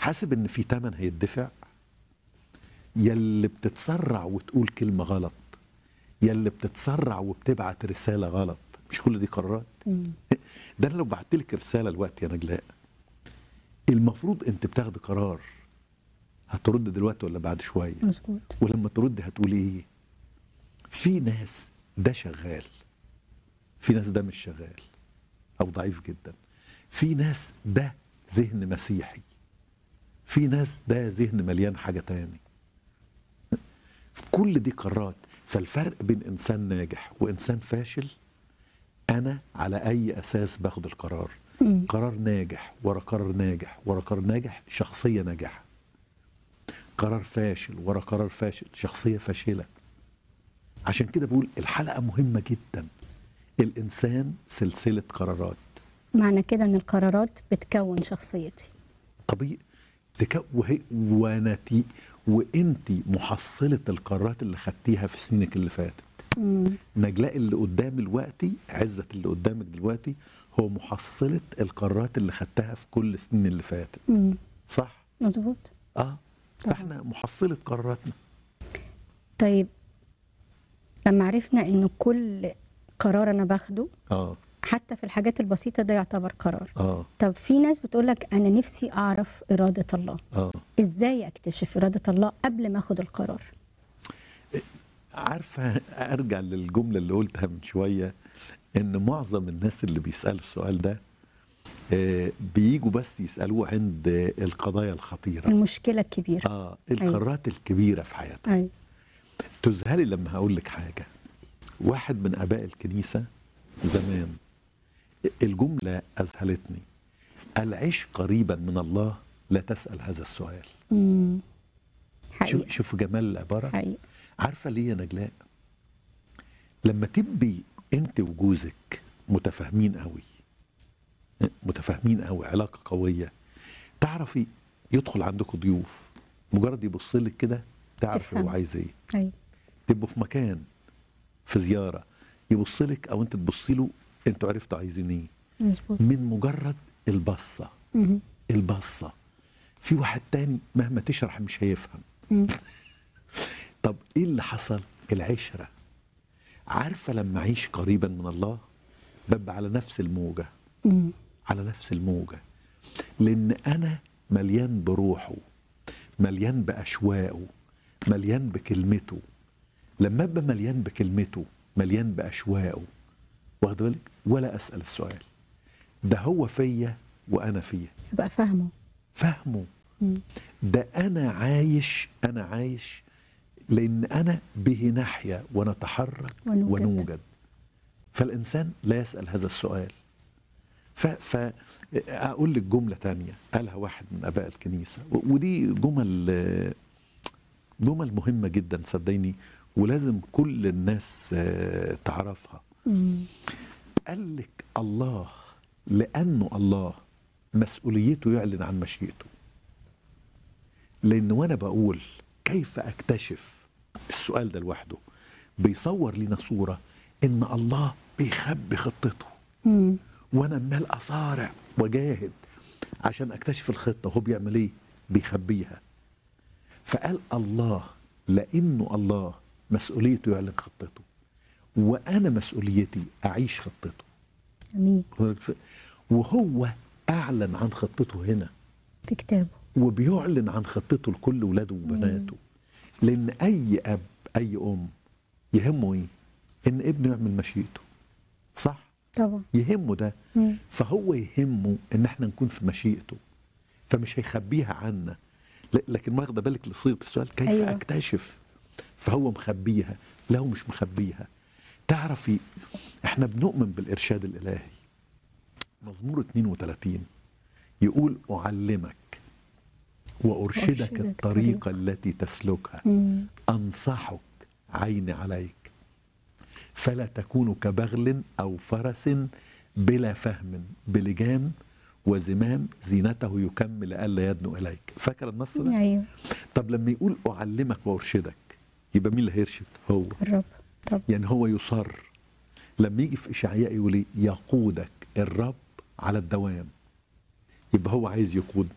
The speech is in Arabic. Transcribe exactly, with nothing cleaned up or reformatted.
حاسب ان في تمن هيدفع؟ يلي بتتسرع وتقول كلمة غلط، يلي بتتسرع وبتبعت رسالة غلط، مش كل دي قرارات؟ مم. ده انا لو بعت لك رسالة الوقت يا نجلاء، المفروض انت بتاخد قرار، هترد دلوقتي ولا بعد شوية؟ مظبوط. ولما ترد هتقول ايه؟ في ناس ده شغال، في ناس ده مش شغال او ضعيف جدا، في ناس ده ذهن مسيحي، في ناس ده ذهن مليان حاجة تاني. كل دي قرارات. فالفرق بين انسان ناجح وانسان فاشل، انا على اي اساس باخد القرار؟ مم. قرار ناجح ورا قرار ناجح ورا قرار ناجح، شخصية ناجحة. قرار فاشل ورا قرار فاشل، شخصية فاشلة. عشان كده بقول الحلقة مهمة جدا. الإنسان سلسلة قرارات. معنى كده ان القرارات بتكون شخصيتي. طبيعي تك... وهي ونتي وانتي محصلة القرارات اللي خدتيها في سنينك اللي فاتت. مم. نجلاء اللي قدام الوقتي، عزت اللي قدامك دلوقتي، هو محصلة القرارات اللي خدتها في كل السنين اللي فاتت. مم. صح؟ مظبوط. اه طبعا. فاحنا محصلة قراراتنا. طيب لما عرفنا ان كل قرار انا باخده اه حتى في الحاجات البسيطة ده يعتبر قرار. اه طب في ناس بتقولك انا نفسي اعرف ارادة الله، اه ازاي اكتشف ارادة الله قبل ما اخد القرار؟ عارفة، ارجع للجملة اللي قلتها من شوية، ان معظم الناس اللي بيسألوا السؤال ده آه بييجوا بس يسألوه عند القضايا الخطيرة، المشكلة الكبيرة. اه القرارات الكبيرة في حياتهم. أي. تذهلي لما هقول لك حاجة. واحد من آباء الكنيسة زمان، الجملة أذهلتني، قال عيش قريبا من الله لا تسأل هذا السؤال. مم. شوف حقيقة. شوف جمال العبارة. حقيقة. عارفة ليه يا نجلاء؟ لما تبقي انت وجوزك متفاهمين قوي، متفاهمين قوي، علاقة قوية، تعرفي يدخل عندكم ضيوف، مجرد يبص لك كده تعرف هو تفهم. عايز ايه. أي. تبقوا في مكان، في زيارة، يبص لك او انت تبصي له، انتوا عرفتوا عايزين ايه مظبوط. من مجرد البصة. مهم. البصة. في واحد تاني مهما تشرح مش هيفهم. مم. طب ايه اللي حصل؟ العشرة. عارفة لما اعيش قريبا من الله ببقى على نفس الموجة، مم. على نفس الموجة، لان انا مليان بروحه، مليان باشواقه، مليان بكلمته. لما ابقى مليان بكلمته، مليان باشواقه، واخد بالك، ولا اسال السؤال، ده هو فيا وانا فيه. أبقى فاهمه. فهمه. مم. ده انا عايش، انا عايش لان انا به نحيا ونتحرك ونوجد. ونوجد. فالانسان لا يسال هذا السؤال. فاقول لك جمله تانية قالها واحد من اباء الكنيسه، ودي جمل جمل مهمه جدا صدقيني، ولازم كل الناس تعرفها. مم. قال لك الله لانه الله مسؤوليته يعلن عن مشيئته. لان وانا بقول كيف اكتشف، السؤال ده لوحده بيصور لنا صوره ان الله بيخبي خطته، مم. وانا عمال اصارع وجاهد عشان اكتشف الخطه، وهو بيعمل ايه؟ بيخبيها. فقال الله لانه الله مسؤوليته يعلن خطته، وانا مسؤوليتي اعيش خطته. أمين. وهو اعلن عن خطته هنا في كتابه، وبيعلن عن خطته لكل ولاده وبناته. لان اي اب، اي ام يهمه ايه؟ ان ابنه يعمل مشيئته. صح؟ طبعا. يهمه ده. مم. فهو يهمه ان احنا نكون في مشيئته، فمش هيخبيها عنا. ل- لكن واخده بالك لصيغه السؤال كيف أيوة. اكتشف؟ فهو مخبيها، لا هو مش مخبيها. تعرفي احنا بنؤمن بالارشاد الالهي. مزمور اثنين وثلاثين يقول اعلمك وارشدك وأرشدك الطريق الطريق. التي تسلكها، مم. انصحك عيني عليك، فلا تكون كبغل او فرس بلا فهم بلجام وزمام زينته يكمل الا يدنو اليك. فاكر النص ده؟ أيوه. طب لما يقول اعلمك وارشدك، يبقى مين اللي هيرشد؟ هو. الرب. طب. يعني هو يصر. لما يجي في اشعياء يقول ايه؟ يقودك الرب على الدوام، يبقى هو عايز يقود